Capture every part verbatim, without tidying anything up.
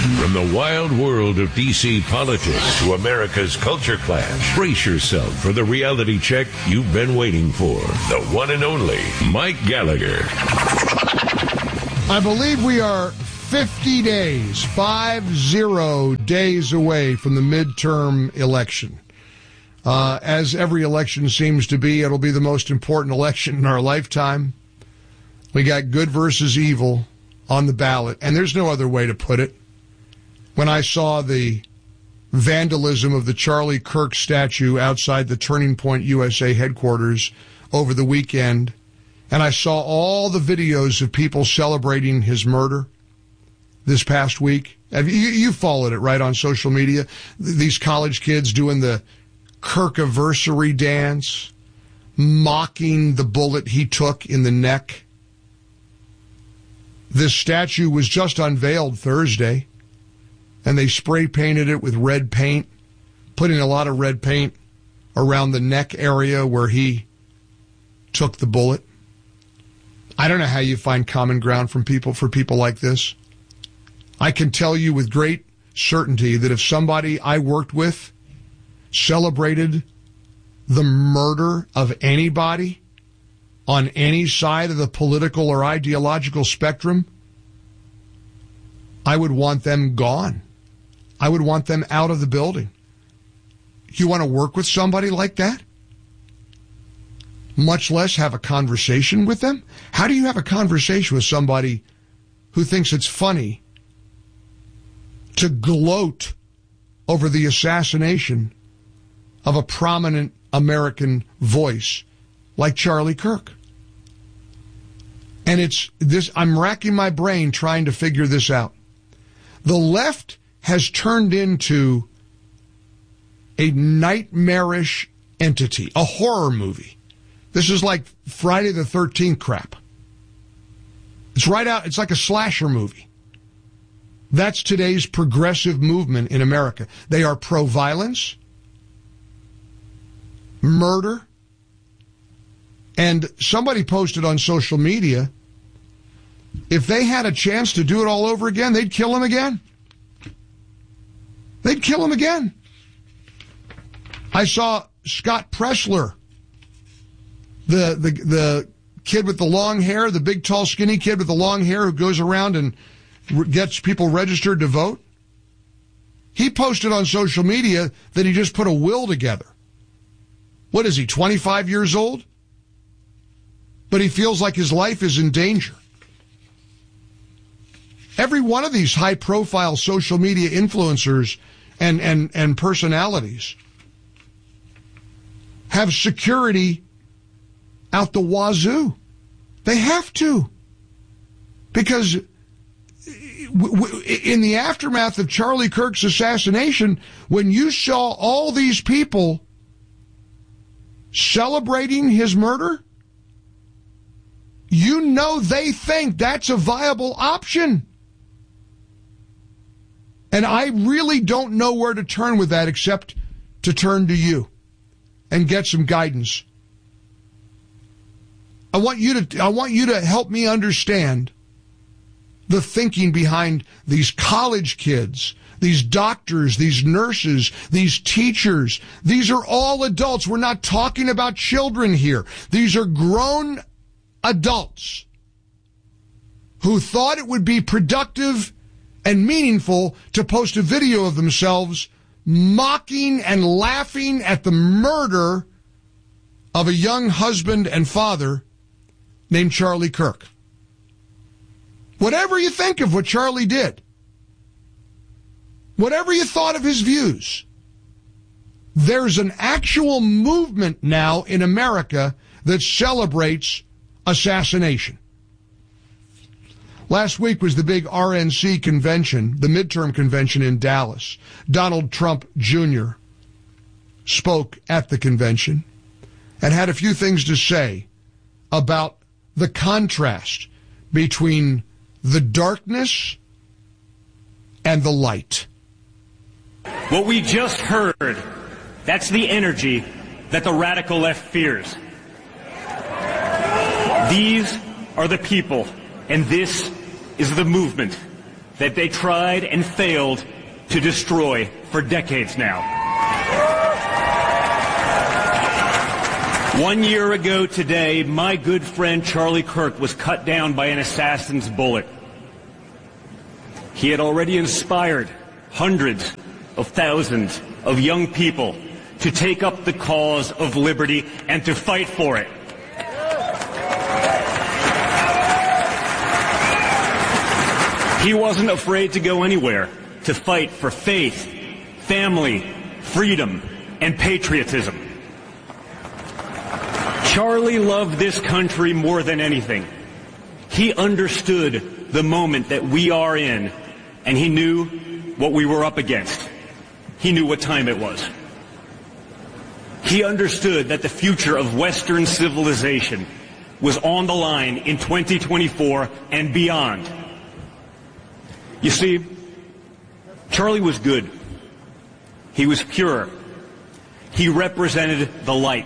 From the wild world of D C politics to America's culture clash, brace yourself for the reality check you've been waiting for. The one and only Mike Gallagher. I believe we are fifty days, five zero days away from the midterm election. Uh, as every election seems to be, it'll be the most important election in our lifetime. We got good versus evil on the ballot, and there's no other way to put it. When I saw the vandalism of the Charlie Kirk statue outside the Turning Point U S A headquarters over the weekend, and I saw all the videos of people celebrating his murder this past week. Have you, you followed it, right, on social media? These college kids doing the Kirk-iversary dance, mocking the bullet he took in the neck. This statue was just unveiled Thursday, and they spray painted it with red paint, putting a lot of red paint around the neck area where he took the bullet. I don't know how you find common ground from people for people like this. I can tell you with great certainty that if somebody I worked with celebrated the murder of anybody on any side of the political or ideological spectrum, I would want them gone. I would want them out of the building. You want to work with somebody like that? Much less have a conversation with them? How do you have a conversation with somebody who thinks it's funny to gloat over the assassination of a prominent American voice like Charlie Kirk? And it's this, I'm racking my brain trying to figure this out. The left has turned into a nightmarish entity, a horror movie. This is like Friday the thirteenth crap. It's right out, it's like a slasher movie. That's today's progressive movement in America. They are pro-violence, murder, and somebody posted on social media, if they had a chance to do it all over again, they'd kill him again. They'd kill him again. I saw Scott Pressler, the, the, the kid with the long hair, the big, tall, skinny kid with the long hair who goes around and gets people registered to vote. He posted on social media that he just put a will together. What is he, twenty-five years old? But he feels like his life is in danger. Every one of these high-profile social media influencers and, and, and personalities have security out the wazoo. They have to. Because in the aftermath of Charlie Kirk's assassination, when you saw all these people celebrating his murder, you know they think that's a viable option. And I really don't know where to turn with that except to turn to you and get some guidance. I want you to I want you to help me understand the thinking behind these college kids, these doctors, these nurses, these teachers. These are all adults. We're not talking about children here. These are grown adults who thought it would be productive and meaningful to post a video of themselves mocking and laughing at the murder of a young husband and father named Charlie Kirk. Whatever you think of what Charlie did, whatever you thought of his views, there's an actual movement now in America that celebrates assassination. Last week was the big R N C convention, the midterm convention in Dallas. Donald Trump Junior spoke at the convention and had a few things to say about the contrast between the darkness and the light. What we just heard, that's the energy that the radical left fears. These are the people, and this is the movement that they tried and failed to destroy for decades now. One year ago today, my good friend Charlie Kirk was cut down by an assassin's bullet. He had already inspired hundreds of thousands of young people to take up the cause of liberty and to fight for it. He wasn't afraid to go anywhere to fight for faith, family, freedom, and patriotism. Charlie loved this country more than anything. He understood the moment that we are in, and he knew what we were up against. He knew what time it was. He understood that the future of Western civilization was on the line in twenty twenty-four and beyond. You see, Charlie was good. He was pure. He represented the light.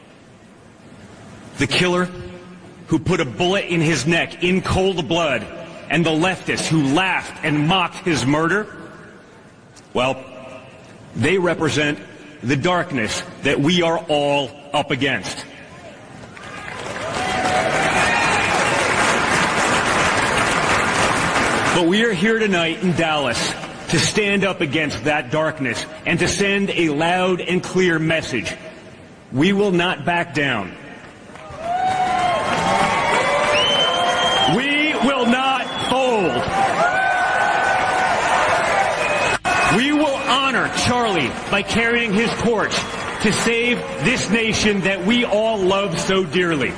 The killer who put a bullet in his neck in cold blood, and the leftists who laughed and mocked his murder, well, they represent the darkness that we are all up against. But we are here tonight in Dallas to stand up against that darkness and to send a loud and clear message. We will not back down. We will not fold. We will honor Charlie by carrying his torch to save this nation that we all love so dearly.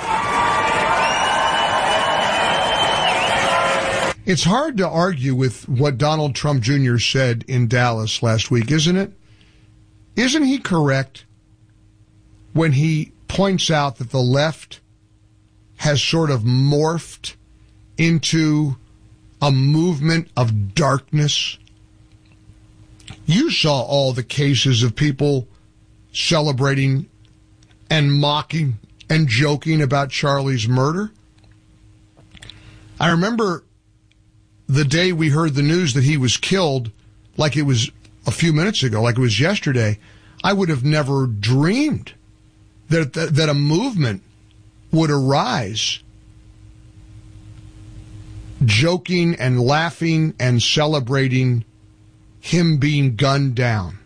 It's hard to argue with what Donald Trump Junior said in Dallas last week, isn't it? Isn't he correct when he points out that the left has sort of morphed into a movement of darkness? You saw all the cases of people celebrating and mocking and joking about Charlie's murder. I remember the day we heard the news that he was killed, like it was a few minutes ago, like it was yesterday. I would have never dreamed that that, that a movement would arise joking and laughing and celebrating him being gunned down.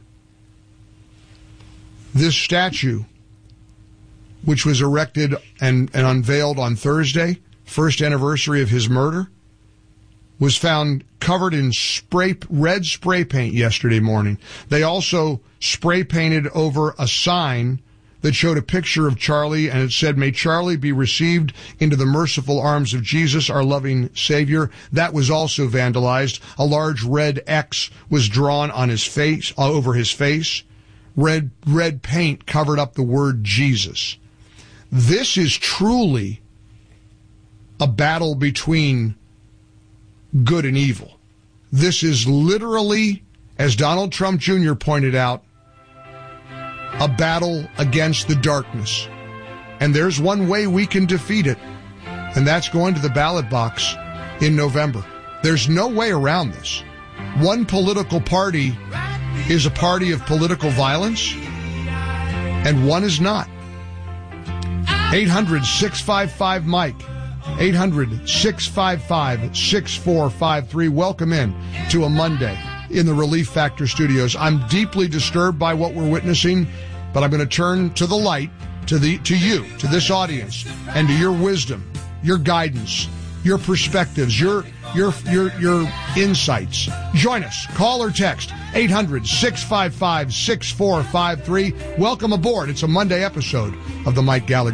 This statue, which was erected and, and unveiled on Thursday, first anniversary of his murder, was found covered in spray red spray paint yesterday morning. They also spray painted over a sign that showed a picture of Charlie, and it said, "May Charlie be received into the merciful arms of Jesus, our loving Savior." That was also vandalized. A large red X was drawn on his face, over his face. Red, red paint covered up the word Jesus. This is truly a battle between good and evil. This is literally, as Donald Trump Junior pointed out, a battle against the darkness. And there's one way we can defeat it, and that's going to the ballot box in November. There's no way around this. One political party is a party of political violence, and one is not. eight hundred, six five five, Mike. eight hundred, six five five, six four five three. Welcome in to a Monday in the Relief Factor studios. I'm deeply disturbed by what we're witnessing, but I'm going to turn to the light, to the to you, to this audience, and to your wisdom, your guidance, your perspectives, your your your your insights. Join us. Call or text eight hundred, six five five, six four five three. Welcome aboard. It's a Monday episode of the Mike Gallagher